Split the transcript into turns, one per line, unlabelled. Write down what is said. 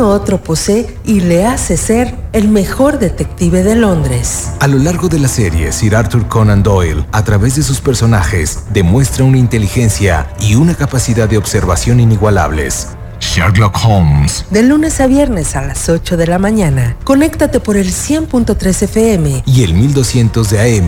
otro posee y le hace ser el mejor detective de Londres.
A lo largo de la serie, Sir Arthur Conan Doyle, a través de sus personajes, demuestra una inteligencia y una capacidad de observación inigualables. Sherlock Holmes.
De lunes a viernes a las 8 de la mañana. Conéctate por el 100.3 FM
y el 1200 de AM